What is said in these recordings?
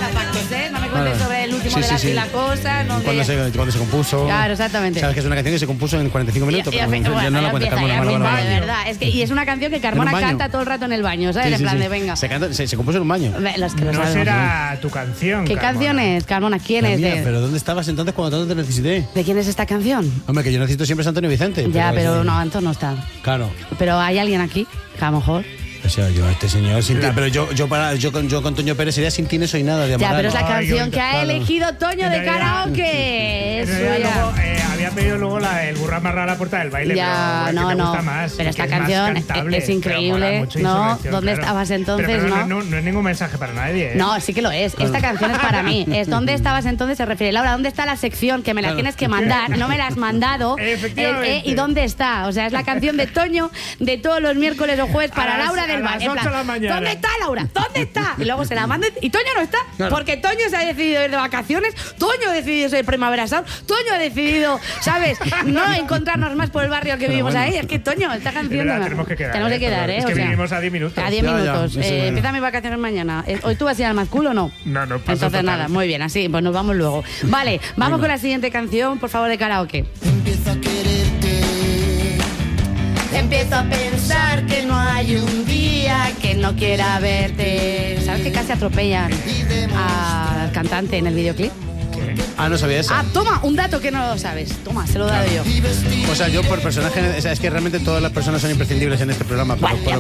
factos, ¿eh? No me cuentes sobre el último de la cosa. No cuando se compuso. Claro, exactamente. Sabes que es una canción que se compuso en 45 minutos. Ya no la cuenta Carmona. De verdad. Y es una canción que Carmona canta todo el rato en el baño, ¿sabes? En plan de venga. Se compuso en un baño. No será tu canción. ¿Qué canción es, Carmona? ¿Quién es? Pero ¿dónde estabas entonces cuando tanto te necesité? ¿De quién es esta canción? Hombre, que yo necesito siempre a Antonio Vicente. Ya, pero no, Antonio no está. Claro. Pero hay alguien aquí que a lo mejor. O sea, yo, este señor, sin ti, pero yo con Toño Pérez sería Sin ti no soy nada de Amaral. Ya, pero es la canción que ha elegido Toño de karaoke. Había pedido luego el burro amarrado a la puerta del baile. Ya, pero no. Gusta más, pero esta canción es increíble, ¿no? ¿Dónde estabas entonces? Pero no es ningún mensaje para nadie, ¿eh? No, sí que lo es. Esta canción es para mí. Es ¿dónde estabas entonces? Se refiere. Laura, ¿dónde está la sección? Que me la tienes que mandar. No me la has mandado. Efectivamente. ¿Y dónde está? O sea, es la canción de Toño de todos los miércoles o jueves para Laura del Val. ¿Dónde está Laura? ¿Dónde está? Y luego se la mandan y Toño no está. Claro. Porque Toño se ha decidido ir de vacaciones, Toño ha decidido ser Primavera Sound, Toño ha decidido, ¿sabes? No encontrarnos más por el barrio que vivimos ahí. Es que Toño, esta canción... Tenemos que quedar, ¿eh? Es que vivimos a 10 minutos. A 10 minutos. Empieza mis vacaciones mañana. ¿Hoy tú vas a ir al Mazcool o no? No. Entonces nada, muy bien, así, pues nos vamos luego. Vale, vamos con la siguiente canción, por favor, de karaoke. Empiezo a quererte. Empiezo a pensar que no hay un día que no quiera verte. ¿Sabes que casi atropellan al cantante en el videoclip? Ah, no sabía eso. Ah, toma, un dato que no lo sabes. Toma, se lo he dado yo. O sea, yo por personaje, es que realmente todas las personas son imprescindibles en este programa.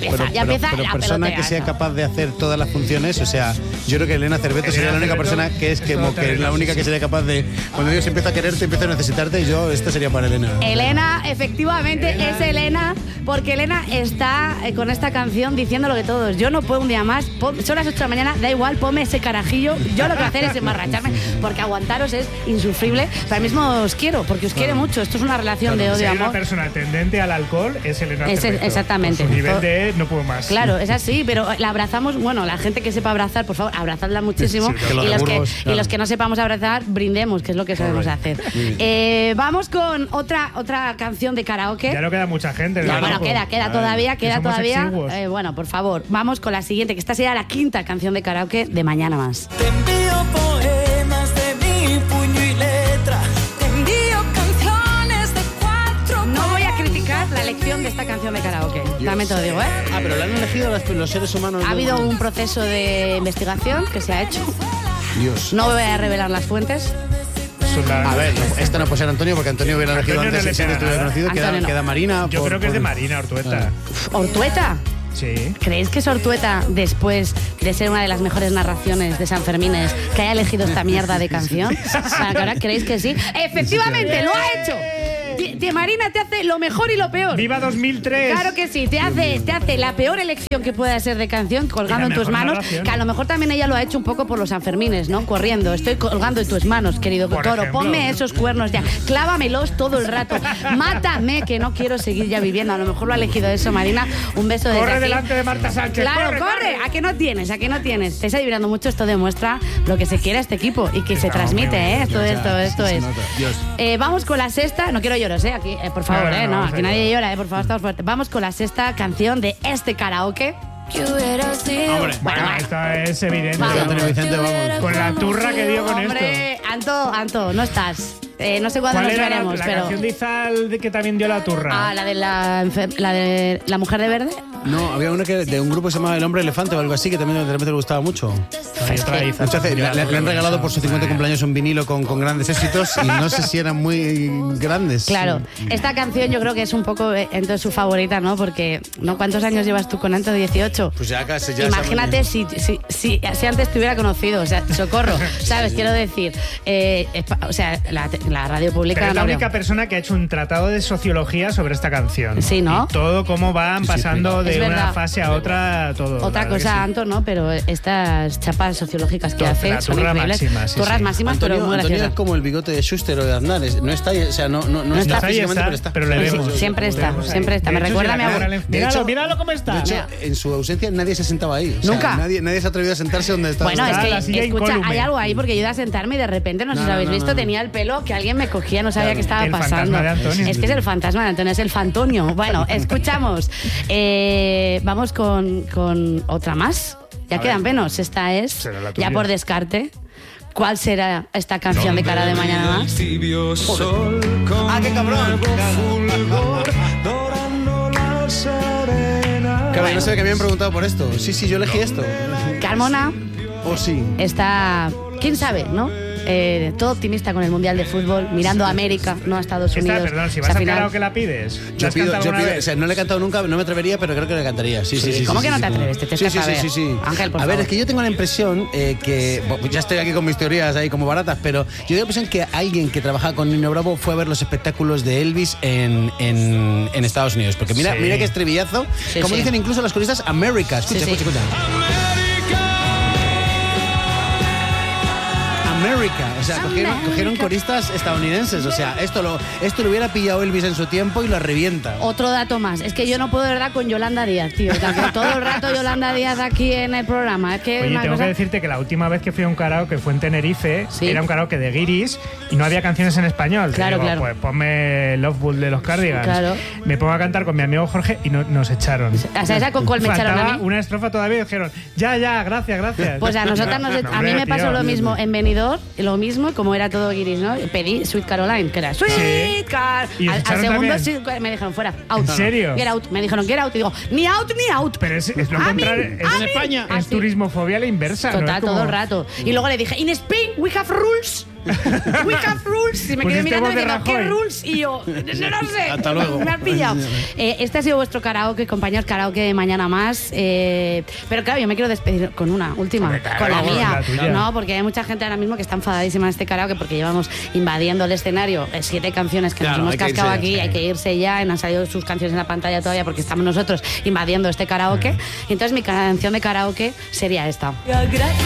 Pero persona que sea capaz de hacer todas las funciones, o sea, yo creo que Elena Cerveto sería la única persona que es la única que sería capaz de, cuando Dios empieza a quererte, empieza a necesitarte, y esto sería para Elena. Elena, efectivamente, es Elena, porque Elena está con esta canción diciendo lo que todos. Yo no puedo un día más, son las 8 de la mañana, da igual, ponme ese carajillo. Yo lo que voy a hacer es emborracharme, porque aguantaros es insufrible. Pero mismo os quiero, porque os quiere mucho. Esto es una relación de odio-amor. Una persona tendente al alcohol es Elena Cerveto. Exactamente. Con su nivel de no puedo más. Claro, es así, pero la abrazamos. Bueno, la gente que sepa abrazar, por favor, abrazadla muchísimo. Y los que no sepamos abrazar, brindemos, que es lo que sabemos hacer. Vamos con otra canción de karaoke. Ya no queda mucha gente. Bueno, queda todavía. Bueno, por favor, vamos con la siguiente, que esta será la quinta canción de karaoke de Mañana Más. Te envío poemas de mi puño y letra. Te envío canciones de 4. No voy a criticar la elección de esta canción de karaoke. También te lo digo, ¿eh? Ah, pero la han elegido los seres humanos. Ha habido un proceso de investigación que se ha hecho. Dios. No voy a revelar las fuentes. A ver, esta no puede ser Antonio, porque Antonio hubiera elegido antes si se estuviera conocido. Queda Marina. Yo creo que es de Marina Ortueta. ¿Ortueta? Sí. ¿Creéis que es Ortueta, después de ser una de las mejores narraciones de San Fermines, que haya elegido esta mierda de canción? ¿Ahora creéis que sí? ¡Efectivamente, lo ha hecho! Marina te hace lo mejor y lo peor. ¡Viva 2003! Claro que sí, te hace la peor elección que pueda ser de canción, colgando en tus manos, que a lo mejor también ella lo ha hecho un poco por los Sanfermines, ¿no? Corriendo, estoy colgando en tus manos, querido toro, ponme esos cuernos ya, clávamelos todo el rato, mátame, que no quiero seguir ya viviendo. A lo mejor lo ha elegido eso, Marina. Un beso desde Corre aquí. delante de Marta Sánchez. Claro, corre. ¿A qué no tienes? Te estáis adivinando mucho. Esto demuestra lo que se quiere a este equipo y que se transmite, ¿eh? Esto es. Vamos con la sexta. No quiero lloros, ¿eh? Aquí, por favor, no, aquí nadie llora, por favor, estamos fuertes. Vamos con la sexta canción de este karaoke. Hombre, bueno, esta es evidente. Antonio Vicente, vamos. Con la turra que dio con esto. Anto, no estás. No sé cuándo nos veremos, la pero... canción de Izal que también dio la turra. Ah, la de la mujer de verde. No, había una de un grupo que se llamaba El Hombre Elefante o algo así, que también de repente le gustaba mucho. Le han regalado por su 50 cumpleaños un vinilo con grandes éxitos y no sé si eran muy grandes. Claro, esta canción yo creo que es un poco entonces su favorita, ¿no? Porque, ¿no? ¿Cuántos años llevas tú con Anto? 18. Pues ya casi. Imagínate si antes te hubiera conocido, o sea, socorro, ¿sabes? Quiero decir, o sea, la radio pública... Pero es la única persona que ha hecho un tratado de sociología sobre esta canción. Sí, ¿no? Y todo cómo van pasando de una fase a otra, todo. Otra cosa, Anto, ¿no? Pero estas chapas sociológicas que hace son increíbles. Turras máximas, Antonio, pero muy graciosas. Antonio es como el bigote de Schuster o de Aznar. No está, o sea, no está físicamente, pero está. Pero le vemos. Siempre está. Me recuerda a mi abuelo. Míralo cómo está. De hecho, en su ausencia nadie se sentaba ahí. Nunca. Nadie se ha atrevido a sentarse donde estaba. Bueno, es que, escucha, hay algo ahí, porque yo iba a sentarme y de repente, no sé si lo habéis visto, tenía el pelo que alguien me cogía, no sabía qué estaba pasando. Es que es el fantasma de Antonio, es el Fantonio. Bueno, escuchamos. Vamos con otra más. Ya quedan menos. Esta es, ya por descarte. ¿Cuál será esta canción de Cara de Mañana Más? ¡Ah, qué cabrón! Claro, no sé que me habían preguntado por esto. Sí, yo elegí esto. Carmona. Sí. Está, quién sabe, ¿no? Todo optimista con el Mundial de Fútbol, mirando a América, no a Estados Unidos. Perdón, si vas a karaoke la pides. Yo pido, o sea, no le he cantado nunca, no me atrevería, pero creo que le cantaría. Sí. ¿Cómo que no te atreves? Sí. Ángel, por favor. ver, es que yo tengo la impresión que ya estoy aquí con mis teorías ahí como baratas, pero yo tengo la impresión que alguien que trabajaba con Nino Bravo fue a ver los espectáculos de Elvis en Estados Unidos, porque mira que estribillazo, como dicen incluso las coristas, America. Escucha. America, o sea, cogieron coristas estadounidenses, o sea, esto lo hubiera pillado Elvis en su tiempo y lo revienta. Otro dato más, es que yo no puedo de verdad con Yolanda Díaz, tío, todo el rato Yolanda Díaz aquí en el programa. Es que oye, tengo que decirte que la última vez que fui a un karaoke fue en Tenerife, era un karaoke de guiris y no había canciones en español. Claro. Pues ponme Loveful de los Cardigans. Claro. Me pongo a cantar con mi amigo Jorge y nos echaron. O sea, ¿esa con cuál me echaron a mí? Una estrofa todavía y dijeron, ya, gracias. Pues a nosotras a mí me pasó lo mismo en Benidorm, lo mismo, como era todo guiris, ¿no? Pedí Sweet Caroline, que era Sweet Caroline. Al segundo me dijeron fuera, out. ¿En serio? Get out. Me dijeron get out y digo, ni out. Pero es lo contrario. En España es turismofobia a la inversa. Total, ¿no? todo el rato. Y luego le dije, in Spain we have rules. We have rules. Y me quedé mirando diciendo, ¿qué rules? Y yo, no sé. Hasta luego. Me has pillado. Este ha sido vuestro karaoke, compañeros, karaoke de Mañana Más. Pero claro, yo me quiero despedir con una última, con la mía. No, porque hay mucha gente ahora mismo que está enfadadísima en este karaoke porque llevamos invadiendo el escenario 7 canciones que nos hemos cascado aquí. Hay que irse ya. No han salido sus canciones en la pantalla todavía porque estamos nosotros invadiendo este karaoke. Y entonces mi canción de karaoke sería esta.